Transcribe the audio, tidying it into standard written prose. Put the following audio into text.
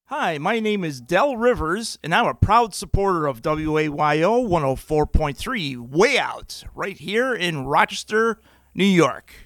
Hi, my name is Del Rivers, and I'm a proud supporter of WAYO 104.3 Way Out, right here in Rochester, New York.